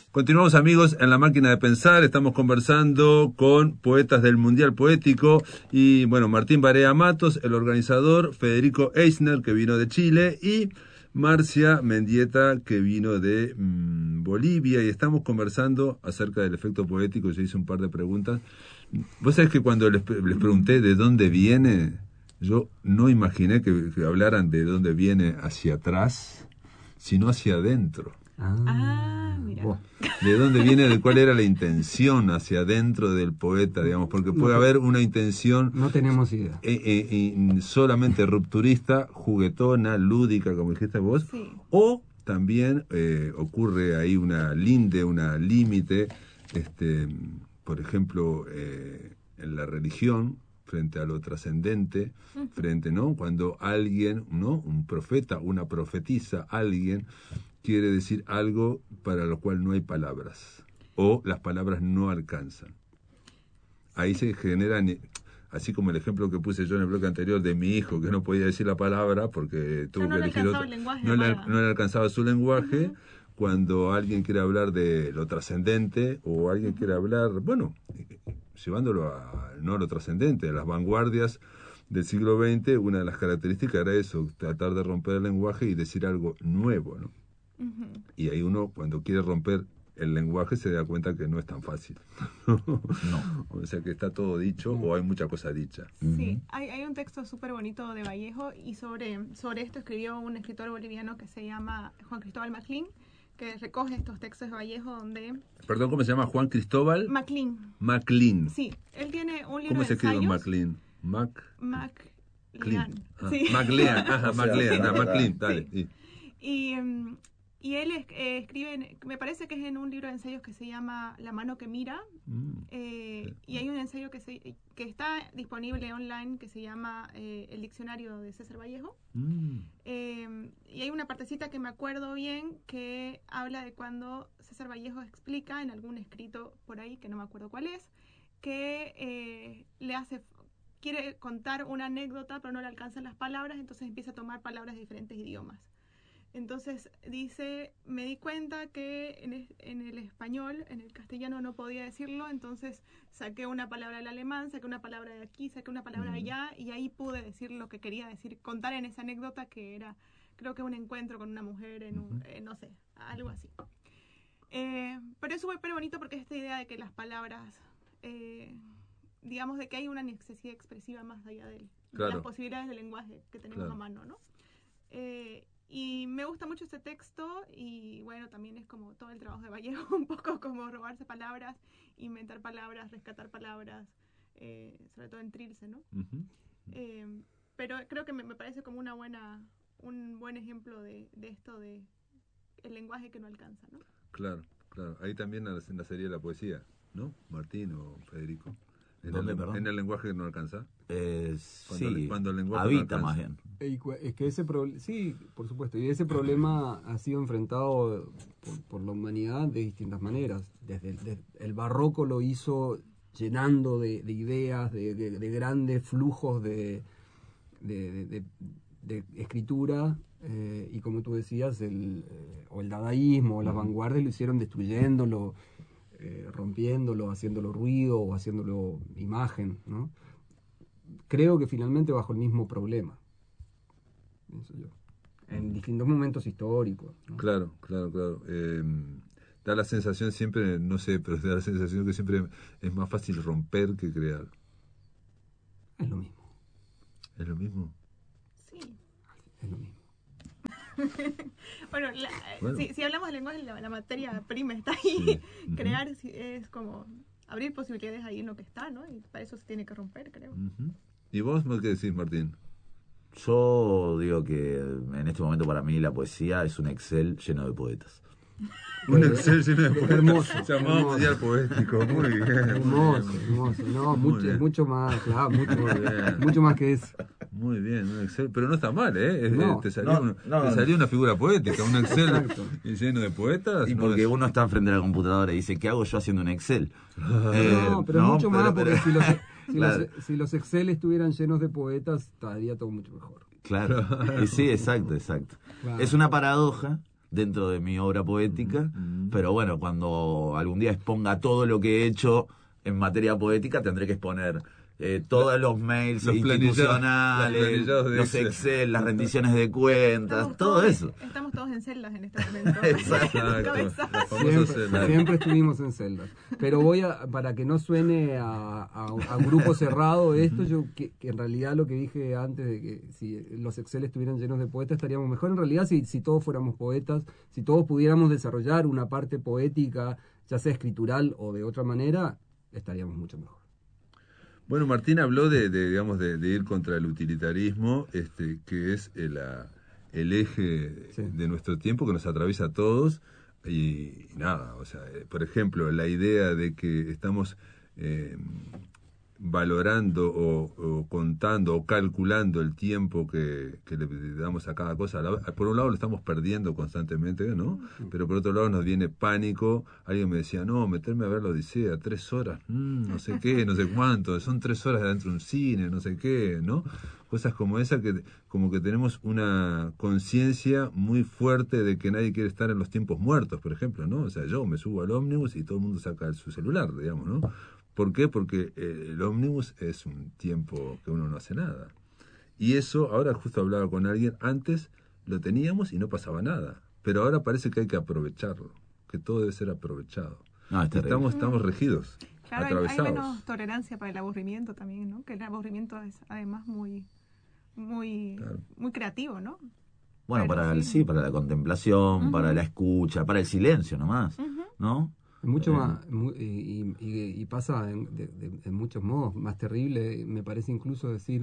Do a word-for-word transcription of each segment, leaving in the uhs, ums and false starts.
Continuamos, amigos, en La Máquina de Pensar. Estamos conversando con poetas del Mundial Poético y, bueno, Martín Barea Matos, el organizador, Federico Eisner, que vino de Chile, y Marcia Mendieta, que vino de mmm, Bolivia, y estamos conversando acerca del efecto poético. Yo hice un par de preguntas. Vos sabés que cuando les, les pregunté de dónde viene, yo no imaginé que, que hablaran de dónde viene hacia atrás, sino hacia adentro. Ah, mira. ¿De dónde viene, de cuál era la intención hacia adentro del poeta, digamos? Porque puede no, haber una intención... No tenemos idea. Eh, eh, eh, solamente rupturista, juguetona, lúdica, como dijiste vos. Sí. O también eh, ocurre ahí una linde, una límite, este, por ejemplo, eh, en la religión, frente a lo trascendente, uh-huh. frente, ¿no? Cuando alguien, ¿no? Un profeta, una profetisa, alguien... quiere decir algo para lo cual no hay palabras, o las palabras no alcanzan. Ahí se generan, así como el ejemplo que puse yo en el bloque anterior de mi hijo, que no podía decir la palabra porque tuvo no que le elegir otra, lenguaje, no, le, no le alcanzaba su lenguaje. Uh-huh. Cuando alguien quiere hablar de lo trascendente, o alguien uh-huh. quiere hablar, bueno, llevándolo a no a lo trascendente, a las vanguardias del siglo veinte, una de las características era eso, tratar de romper el lenguaje y decir algo nuevo, ¿no? Uh-huh. Y ahí uno, cuando quiere romper el lenguaje, se da cuenta que no es tan fácil. No. O sea, que está todo dicho, o hay mucha cosa dicha. Sí, uh-huh. hay, hay un texto súper bonito de Vallejo, y sobre, sobre esto escribió un escritor boliviano que se llama Juan Cristóbal Maclin, que recoge estos textos de Vallejo donde... Perdón, ¿cómo se llama? Juan Cristóbal... Maclin. Maclin. Sí, él tiene un libro ¿Cómo de se escribe ensayos. Maclin? Mac... Maclean. Ah, sí. Maclean, ajá, Maclean, ah, Maclin, dale. Sí. Y... Um, Y él eh, escribe, en, me parece que es en un libro de ensayos que se llama La mano que mira, mm. eh, y hay un ensayo que, se, que está disponible online que se llama eh, El diccionario de César Vallejo, mm. eh, y hay una partecita que me acuerdo bien que habla de cuando César Vallejo explica en algún escrito por ahí, que no me acuerdo cuál es, que eh, le hace... quiere contar una anécdota pero no le alcanzan las palabras, entonces empieza a tomar palabras de diferentes idiomas. Entonces dice, me di cuenta que en el, en el español, en el castellano no podía decirlo, entonces saqué una palabra del alemán, saqué una palabra de aquí, saqué una palabra de allá, y ahí pude decir lo que quería decir, contar en esa anécdota que era, creo que un encuentro con una mujer, en un, eh, no sé, algo así. Eh, pero es súper bonito porque esta idea de que las palabras, eh, digamos, de que hay una necesidad expresiva más allá de, claro. de las posibilidades del lenguaje que tenemos claro. a mano, ¿no? Eh, Y me gusta mucho este texto, y bueno, también es como todo el trabajo de Vallejo, un poco como robarse palabras, inventar palabras, rescatar palabras, eh, sobre todo en Trilce, ¿no? Uh-huh. Eh, pero creo que me, me parece como una buena, un buen ejemplo de, de esto de el lenguaje que no alcanza, ¿no? Claro, claro. Ahí también nacería la poesía, ¿no? Martín o Federico. ¿En, ¿Dónde, el, perdón? ¿En el lenguaje que no alcanza? Eh, cuando, sí, cuando el lenguaje habita no más bien. Es que ese pro, sí, por supuesto, y ese problema ha sido enfrentado por, por la humanidad de distintas maneras. Desde el, desde el barroco lo hizo llenando de, de ideas, de, de, de grandes flujos de, de, de, de escritura, eh, y como tú decías, el, eh, o el dadaísmo o las vanguardias lo hicieron destruyéndolo, eh, rompiéndolo, haciéndolo ruido o haciéndolo imagen, ¿no? Creo que finalmente bajo el mismo problema, pienso yo, en distintos momentos históricos, ¿no? Claro, claro, claro. Eh, da la sensación siempre, no sé, pero da la sensación que siempre es más fácil romper que crear. Es lo mismo. ¿Es lo mismo? Sí. Es lo mismo. bueno, la, bueno. Si, si hablamos de lenguaje, la, la materia prima está ahí. Sí. Crear uh-huh. es, es como abrir posibilidades ahí en lo que está, ¿no? Y para eso se tiene que romper, creo. Uh-huh. ¿Y vos qué decís, Martín? Yo digo que en este momento para mí la poesía es un Excel lleno de poetas. Un Excel lleno de poetas. Hermoso. Llamado Mundial Poético. Muy bien. Hermoso, hermoso. No, muy mucho, bien. mucho más, claro, mucho, mucho más que eso. Muy bien, un Excel. Pero no está mal, ¿eh? No, te salió, no, una, no, te salió una figura poética, un Excel Exacto. lleno de poetas. Y no porque es... uno está frente a la computadora y dice, ¿qué hago yo haciendo un Excel? eh, no, pero no, mucho pero, más, porque pero, si, los, si, claro. los, si los Excel estuvieran llenos de poetas, estaría todo mucho mejor. Claro, sí, exacto, exacto. Claro. Es una paradoja dentro de mi obra poética, uh-huh. pero bueno, cuando algún día exponga todo lo que he hecho en materia poética, tendré que exponer eh, todos los mails los institucionales, los, los Excel, Excel, las rendiciones de cuentas, estamos todo todos, eso. Estamos todos en celdas en este momento. Exacto. Siempre, siempre estuvimos en celdas. Pero voy a, para que no suene a, a, a grupo cerrado esto, yo que, que en realidad lo que dije antes de que si los Excel estuvieran llenos de poetas estaríamos mejor. En realidad si, si todos fuéramos poetas, si todos pudiéramos desarrollar una parte poética, ya sea escritural o de otra manera, estaríamos mucho mejor. Bueno, Martín habló de, de digamos, de, de ir contra el utilitarismo, este, que es el, el eje sí. de nuestro tiempo, que nos atraviesa a todos, y, y nada, o sea, por ejemplo, la idea de que estamos eh, valorando o, o contando o calculando el tiempo que, que le damos a cada cosa. Por un lado lo estamos perdiendo constantemente, ¿no? Pero por otro lado nos viene pánico. Alguien me decía, no, meterme a ver la Odisea, tres horas, mmm, no sé qué, no sé cuánto, son tres horas dentro de un cine, no sé qué, ¿no? Cosas como esa que como que tenemos una conciencia muy fuerte de que nadie quiere estar en los tiempos muertos, por ejemplo, ¿no? O sea, yo me subo al ómnibus y todo el mundo saca su celular, digamos, ¿no? ¿Por qué? Porque eh, el ómnibus es un tiempo que uno no hace nada. Y eso, ahora justo hablaba con alguien, antes lo teníamos y no pasaba nada. Pero ahora parece que hay que aprovecharlo, que todo debe ser aprovechado. No, es estamos, estamos regidos, claro, atravesados. Hay menos tolerancia para el aburrimiento también, ¿no? Que el aburrimiento es además muy, muy, claro. muy creativo, ¿no? Bueno, Pero para sí. el sí, para la contemplación, uh-huh. para la escucha, para el silencio nomás, uh-huh. ¿no? Mucho eh, más, muy, y, y, y pasa en, de, de, en muchos modos, más terrible, me parece incluso decir,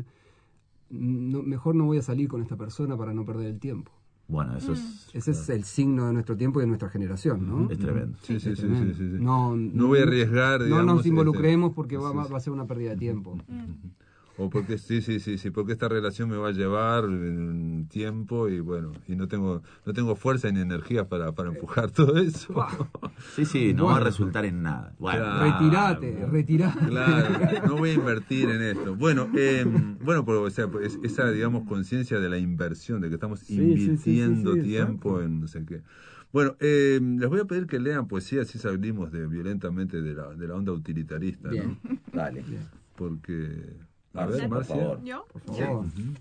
no, mejor no voy a salir con esta persona para no perder el tiempo. Bueno, eso mm. es... Ese es el signo de nuestro tiempo y de nuestra generación, ¿no? Es tremendo. Sí, sí, es sí, tremendo. sí, sí, sí. No, no voy a arriesgar, digamos... No nos involucremos este, porque va, va a ser una pérdida de tiempo. Mm. O porque sí, sí, sí, sí, porque esta relación me va a llevar en tiempo y bueno, y no tengo no tengo fuerza ni energía para, para empujar todo eso. Sí, sí, no bueno. va a resultar en nada. Bueno, claro, retirate, retirate. Claro, no voy a invertir en esto. Bueno, eh, bueno, pero, o sea, pues, esa, digamos, conciencia de la inversión, de que estamos sí, invirtiendo sí, sí, sí, tiempo exacto. en no sé qué. Bueno, eh, les voy a pedir que lean poesía, así salimos de, violentamente de la, de la onda utilitarista, Bien. ¿no? Dale. Bien. Porque... A Marcia, ver, Marcia. por favor. ¿Yo? Por favor. Sí. Uh-huh.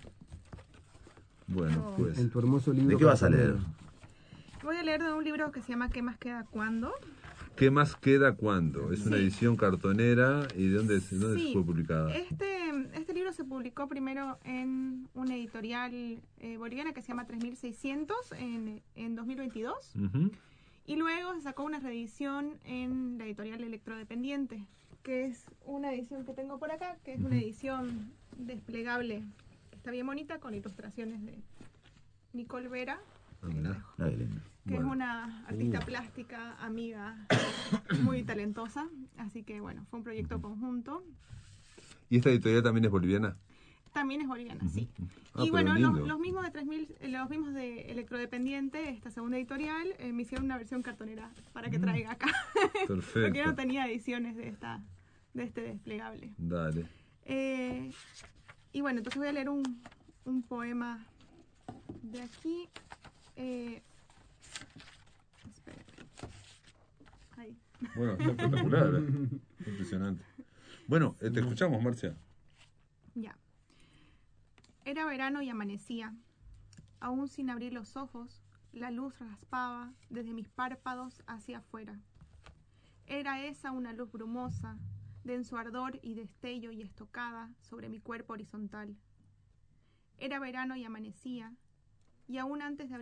Bueno, pues. En tu hermoso libro. ¿De qué vas a leer? Voy a leer de un libro que se llama ¿Qué más queda cuándo? ¿Qué más queda cuándo? Es sí. una edición cartonera. ¿Y de dónde, dónde sí. fue publicada? Este, este libro se publicó primero en una editorial eh, boliviana que se llama tres mil seiscientos en, en dos mil veintidós. Uh-huh. Y luego se sacó una reedición en la editorial Electrodependiente, que es una edición que tengo por acá, que es una edición desplegable, que está bien bonita, con ilustraciones de Nicole Vera, ah, que bueno. es una artista uh. plástica, amiga, muy talentosa, así que bueno, fue un proyecto uh-huh. conjunto. ¿Y esta editorial también es boliviana? También es boliviana, uh-huh. sí. Ah, y bueno, los, los mismos de tres mil, los mismos de Electrodependiente, esta segunda editorial, eh, me hicieron una versión cartonera para que traiga acá. Perfecto. Porque no tenía ediciones de esta de este desplegable. Dale. Eh, y bueno, entonces voy a leer un, un poema de aquí. Eh, espera. Ahí. Bueno, espectacular, ¿eh? Impresionante. Bueno, eh, te escuchamos, Marcia. Ya. Era verano y amanecía. Aún sin abrir los ojos, la luz raspaba desde mis párpados hacia afuera. Era esa una luz brumosa, denso ardor y destello y estocada sobre mi cuerpo horizontal. Era verano y amanecía, y aún antes de